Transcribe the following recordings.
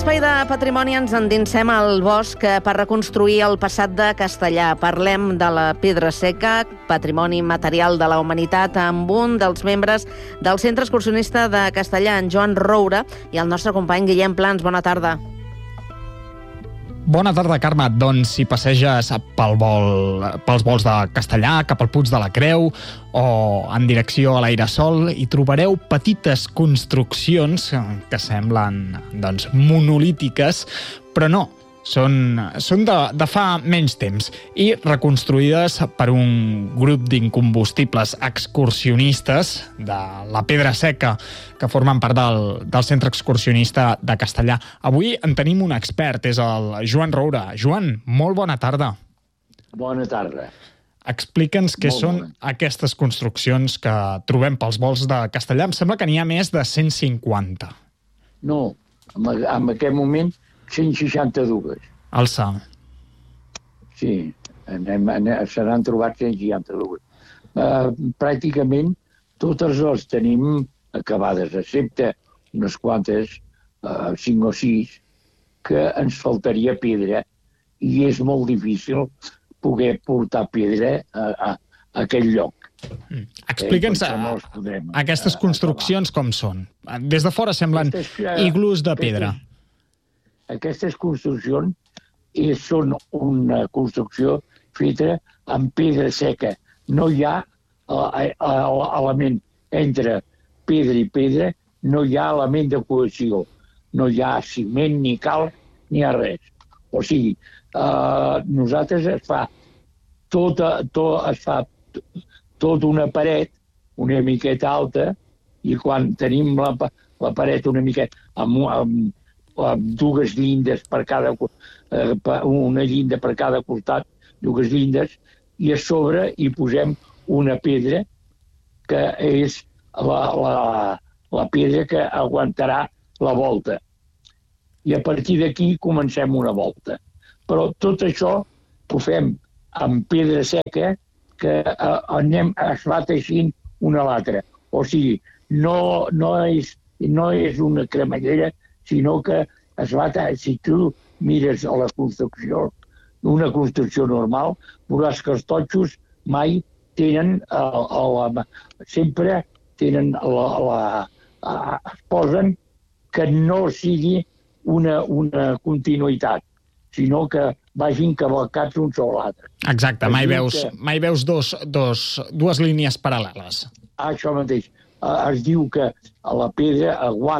l'espai de patrimoni ens endinsem al bosc per reconstruir el passat de Castellar. Parlem de la Pedra Seca, patrimoni material de la humanitat, amb un dels membres del Centre Excursionista de Castellar, en Joan Roura, i el nostre company Guillem Plans. Bona tarda. Bona tarda, Carme. Doncs si passeges pels volts de Castellar, cap al Puig de la Creu o en direcció a l'Airesol, hi trobareu petites construccions que semblen monolítiques, però no. Són de fa menys temps i reconstruïdes per un grup d'incombustibles excursionistes de la Pedra Seca que formen part del Centre Excursionista de Castellar. Avui en tenim un expert, és el Joan Roura. Joan, molt bona tarda. Bona tarda. Explica'ns què són aquestes construccions que trobem pels volts de Castellar. Em sembla que n'hi ha més de 150. No, en aquest moment 162. Alça. Sí, se n'han trobat 162. Pràcticament totes les tenim acabades, excepte unes quantes, 5 o 6, que ens faltaria pedra i és molt difícil poder portar pedra a aquell lloc. Explica'ns aquestes construccions com són. Des de fora semblen iglús de pedra. Aquestes construccions són una construcció feta amb pedra seca. No hi ha element entre pedra i pedra, no hi ha element de cohesió. No hi ha ciment, ni cal, ni res. O sigui, nosaltres es fa tota una paret una miqueta alta i quan tenim la paret una miqueta amb dues llindes per cada una llinda per cada costat, dues llindes, i a sobre hi posem una pedra que és la pedra que aguantarà la volta. I a partir d'aquí comencem una volta. Però tot això ho fem amb pedra seca que es va teixint una a l'altra. O sigui, no és una cremallera, sinó que si tu mires a la construcció, una construcció normal, veuràs que els totxos mai tenen, sempre tenen, es posen que no sigui una continuïtat, sinó que vagin cavalcats un sobre l'altre. Exacte, mai veus dues línies paral·leles. Això mateix. Es diu que la pedra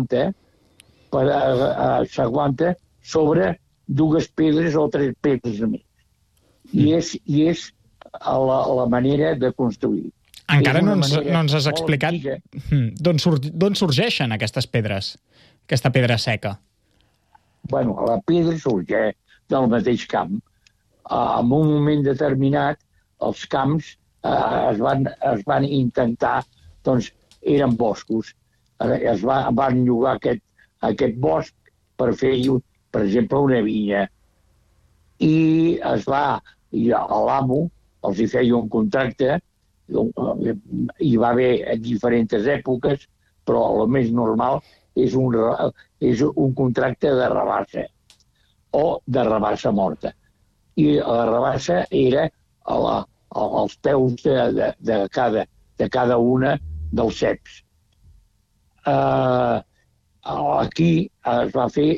s'aguanta sobre dues pedres o tres pedres més. I és la manera de construir. Encara no ens has explicat d'on sorgeixen aquestes pedres, aquesta pedra seca. Bueno, la pedra sorgeix del mateix camp. En un moment determinat, els camps es van intentar, doncs eren boscos. Es van llogar aquest bosc per fer, per exemple, una vinya. I l'amo els hi feia un contracte, hi va haver diferents èpoques, però el més normal és un contracte de rabassa o de rabassa morta. I la rabassa era als peus de cada una dels ceps. Aquí es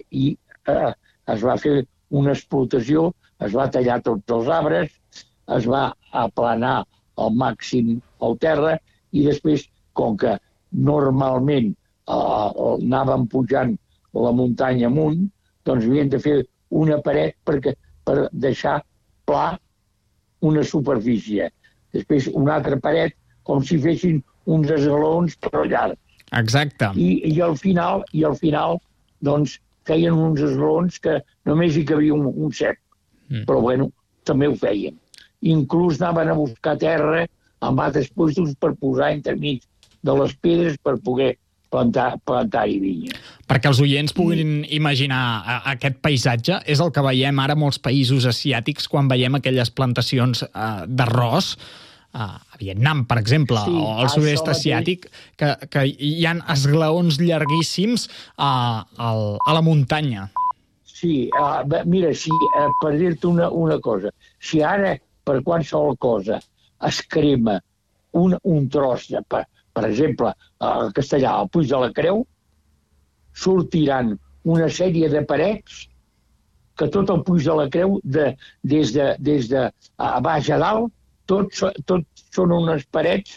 va fer una explotació, es va tallar tots els arbres, es va aplanar al màxim el terra i després, com que normalment anàvem pujant la muntanya amunt, doncs havien de fer una paret per deixar pla una superfície. Després una altra paret com si fessin uns esglaons però llargs. Exacte. I al final, doncs, feien uns esglaons que només hi cabia un cep. Però, bueno, també ho feien. Inclús anaven a buscar terra amb altres puestos per posar entremig de les pedres per poder plantar-hi vinya. Perquè els oients puguin imaginar aquest paisatge, és el que veiem ara a molts països asiàtics quan veiem aquelles plantacions d'arròs, a Vietnam, per exemple, o al sud-est asiàtic, que hi ha esglaons llarguíssims a la muntanya. Sí, mira, per dir-te una cosa, si ara per qualsevol cosa es crema un tros, per exemple, al Castellà, al Puig de la Creu, sortiran una sèrie de parets que tot el Puig de la Creu, des de a baix a dalt, tot són unes parets,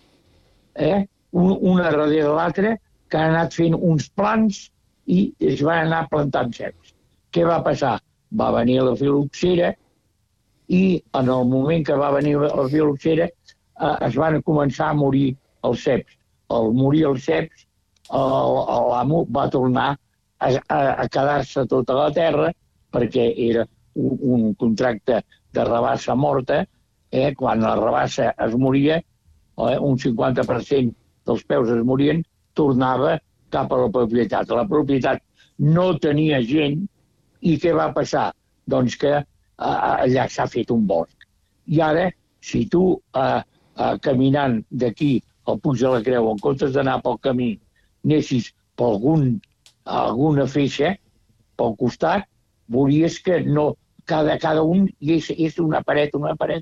una darrere l'altra, que han anat fent uns plans i es van anar plantant ceps. Què va passar? Va venir la filoxera i en el moment que va venir la filoxera es van començar a morir els ceps. Al morir els ceps, l'amo va tornar a quedar-se tota la terra perquè era un contracte de rabassa morta. Quan la rabassa es moria, un 50% dels peus es morien, tornava cap a la propietat. La propietat no tenia gent i què va passar? Doncs que allà s'ha fet un bosc. I ara, si tu caminant d'aquí al Puig de la Creu, en comptes d'anar pel camí, anessis per alguna feixa, pel costat, veuries que no, cada un és una paret.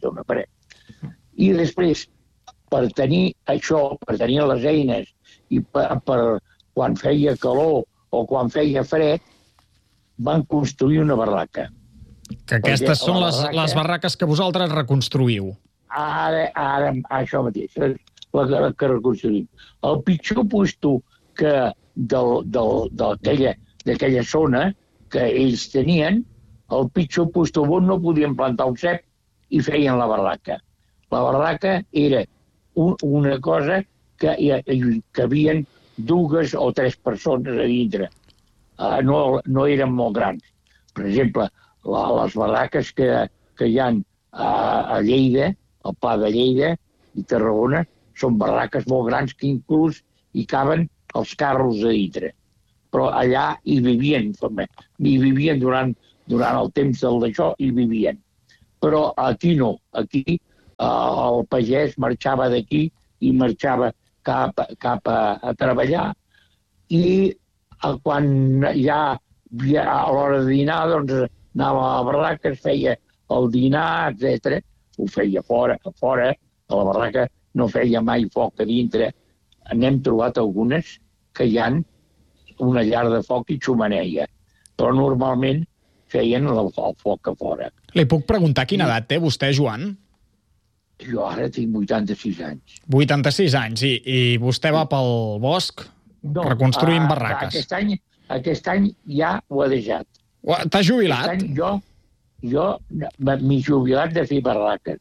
I després, per tenir això, per tenir les eines i per quan feia calor o quan feia fred, van construir una barraca. Que aquestes són les barraques que vosaltres reconstruïu. Ara, això mateix, la que reconstruïm. El pitjor puesto que d'aquella zona que ells tenien, el pitjor puesto on no podien plantar un cep i feien la barraca. La barraca era una cosa que hi havien 2 o 3 persones a dintre. No eren molt grans. Per exemple, les barraques que hi ha a Lleida, al Pla de Lleida i Tarragona, són barraques molt grans que inclús hi caben els carros a dintre. Però allà hi vivien durant el temps d'això, hi vivien. Però aquí no. Aquí el pagès marxava d'aquí i marxava cap a treballar i quan ja a l'hora de dinar doncs anava a la barraca, es feia el dinar, etc. Ho feia fora, a la barraca no feia mai foc a dintre. N'hem trobat algunes que hi ha una llar de foc i xumaneia, però normalment feien el foc a fora. Li puc preguntar quina edat té vostè, Joan? Jo ara tinc 86 anys. 86 anys, i vostè va pel bosc reconstruint barraques. Aquest any ja ho he deixat. T'has jubilat? Aquest any jo m'he jubilat de fer barraques.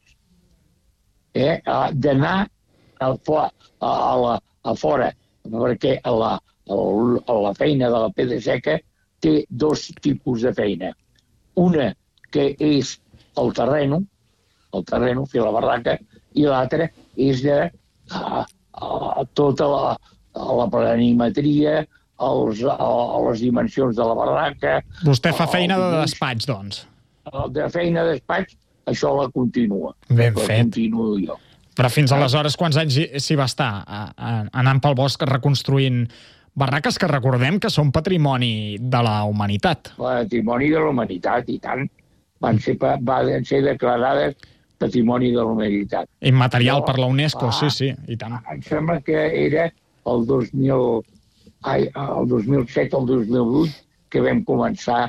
D'anar a fora, perquè la feina de la pedra seca té 2 tipus de feina. Una que és el terreno, fer la barraca, i l'altra és de tota la planimetria, les dimensions de la barraca. Vostè fa feina de despatx, doncs. De feina de despatx, això la continua. Ben fet. Continuo jo. Però fins aleshores, quants anys s'hi va estar anant pel bosc reconstruint barraques que recordem que són patrimoni de la humanitat? Patrimoni de la humanitat, i tant. Van ser declarades patrimoni de la humanitat. Immaterial per la UNESCO, sí, i tant. Em sembla que era el 2007 o el 2008 que vam començar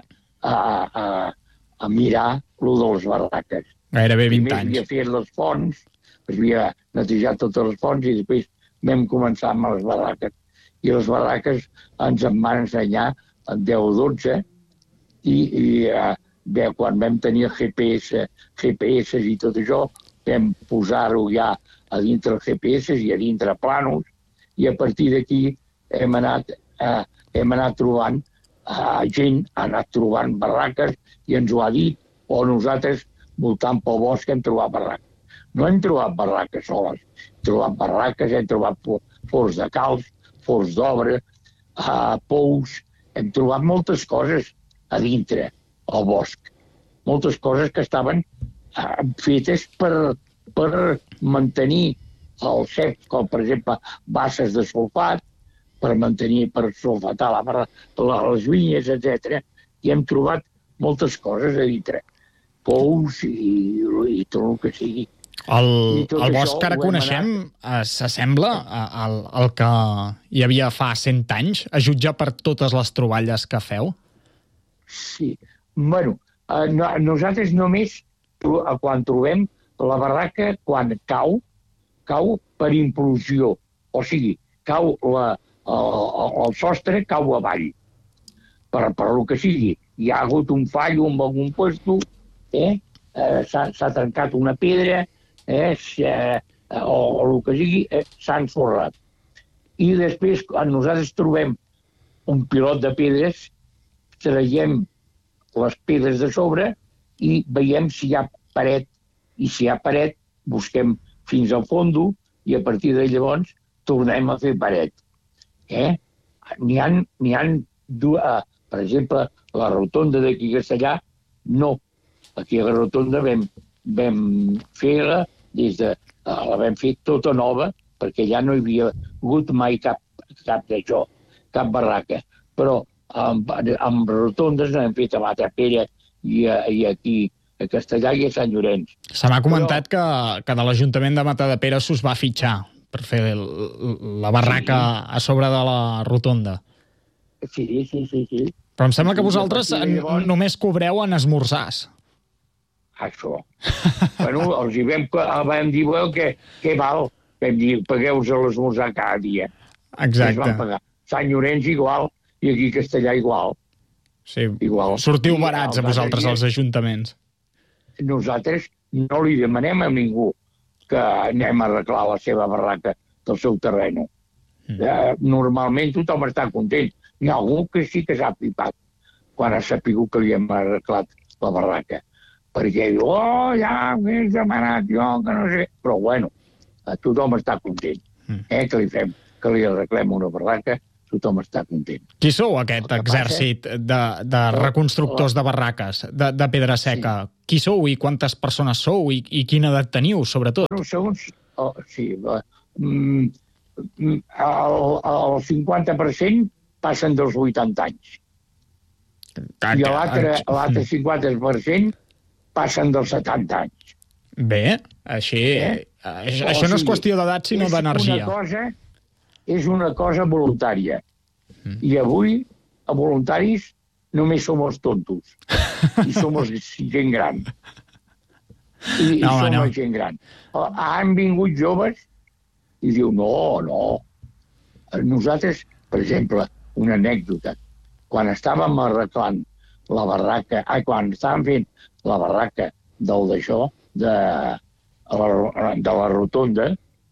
a mirar lo de les barraques. Gairebé 20 anys. Primer havia fet les fonts, havia netejat totes les fonts i després vam començar amb les barraques. I les barraques ens en van ensenyar en 10 o 12 i quan vam tenir el GPS i tot això, vam posar-ho ja a dintre els GPS i a dintre planos, i a partir d'aquí hem anat trobant gent, ha anat trobant barraques i ens ho ha dit, o nosaltres, voltant pel bosc, hem trobat barraques. No hem trobat barraques soles, hem trobat barraques, hem trobat forns de calç, forns d'obra, pous, hem trobat moltes coses a dintre, al bosc. Moltes coses que estaven fetes per mantenir el cep, com per exemple basses de sulfat, per sulfatar les vinyes, etc. i hem trobat moltes coses a dintre. Pous i tot el que sigui. El bosc que ara coneixem s'assembla al que hi havia fa 100 anys, a jutjar per totes les troballes que feu? Sí. Bueno, nosaltres només, quan trobem la barraca, quan cau per implosió. O sigui, cau el sostre, cau avall. Per el que sigui. Hi ha hagut un fallo en algun puesto, s'ha trencat una pedra, o el que sigui, s'ha ensorrat. I després, quan nosaltres trobem un pilot de pedres, traiem les pedres de sobre i veiem si hi ha paret. I si hi ha paret, busquem fins al fondo i a partir de llavors tornem a fer paret. N'hi ha dues, per exemple, la rotonda d'aquí a Castellà, no. Aquí a la rotonda vam fer-la la vam fer tota nova, perquè ja no hi havia hagut mai cap d'això, cap barraca. Però amb rotondes n'hem fet a Matapera i aquí a Castellà i a Sant Llorenç. Se m'ha comentat que de l'Ajuntament de Matadepera s'us va fitxar per fer la barraca a sobre de la rotonda. Sí. Però em sembla que vosaltres només cobreu en esmorzars. Això. Bueno, els hi vam dir que val. Vam dir, pagueu-vos a l'esmorzar cada dia. Exacte. Vam pagar. Sant Llorenç igual i aquí a Castellà igual. Sí, igual. Sortiu barats a vosaltres als ajuntaments. Nosaltres no li demanem a ningú que anem a arreglar la seva barraca del seu terreny. Normalment tothom està content. Hi ha algú que sí que s'ha flipat quan ha sapigut que li hem arreglat la barraca. Perquè diu, ja m'he demanat jo, que no sé. Però bueno, tothom està content. Que li arreglem una barraca, tothom està content. Qui sou aquest exèrcit de reconstructors de barraques, de pedra seca? Sí. Qui sou i quantes persones sou i quina edat teniu, sobretot? Sí, el 50% passen dels 80 anys. I l'altre 50% passen dels 70 anys. Bé, això no és qüestió d'edat, sinó d'energia. És una cosa voluntària. I avui, a voluntaris, només som els tontos. I som gent gran. I som gent gran. Han vingut joves i diu, no. Nosaltres, per exemple, una anècdota. Quan estàvem arreglant la barraca, quan estàvem fent la barraca d'això, de la rotonda,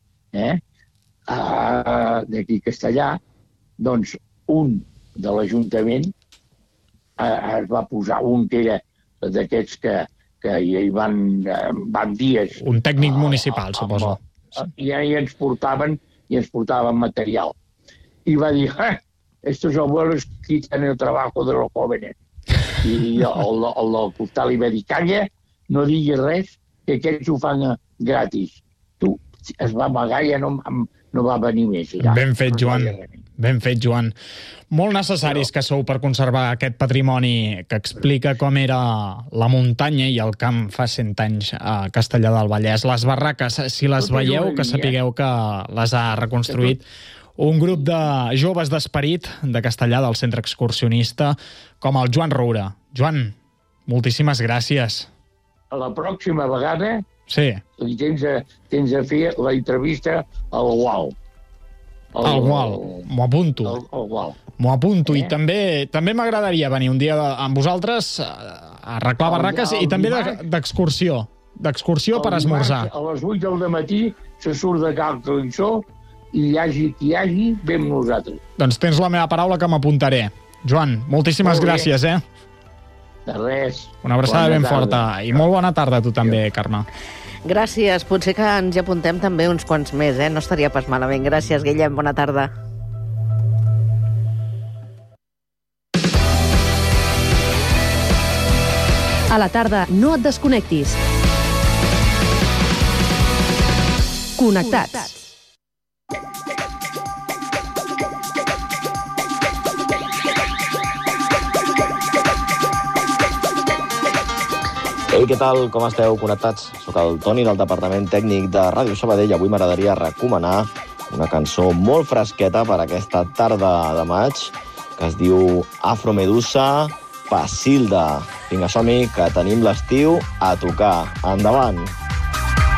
d'aquí Castellà, doncs un de l'Ajuntament es va posar, un que era d'aquests que hi van dies... Un tècnic municipal, suposo. I ens portaven material. I va dir, estos abuelos quitan el trabajo de los jóvenes. I el del costat li va dir, calla, no diguis res, que aquests ho fan gratis. Tu, es va amagar i ja no va venir més. Ben fet, Joan. Ben fet, Joan. Molt necessaris que sou per conservar aquest patrimoni que explica com era la muntanya i el camp fa 100 anys a Castellar del Vallès. Les barraques, si les veieu, que sapigueu que les ha reconstruït un grup de joves d'esperit de Castellar, del centre excursionista, com el Joan Roura. Joan, moltíssimes gràcies. A la pròxima vegada tens de fer la entrevista al UAL. Al UAL, m'ho apunto. M'ho apunto. I també m'agradaria venir un dia amb vosaltres a arreglar barraques i també d'excursió. D'excursió per esmorzar. A les 8 del matí se surt de Cal Calissó i hi hagi qui hi hagi, ve amb nosaltres. Doncs tens la meva paraula que m'apuntaré. Joan, moltíssimes gràcies, De res. Una abraçada ben forta. I molt bona tarda a tu també, Carme. Gràcies. Potser que ens hi apuntem també uns quants més, No estaria pas malament. Gràcies, Guillem. Bona tarda. A la tarda, no et desconnectis. Connectats. Ei, què tal? Com esteu connectats? Soc el Toni del Departament Tècnic de Ràdio Sabadell i avui m'agradaria recomanar una cançó molt fresqueta per aquesta tarda de maig que es diu Afromedusa, Pasilda. Vinga, som-hi, que tenim l'estiu a tocar. Endavant!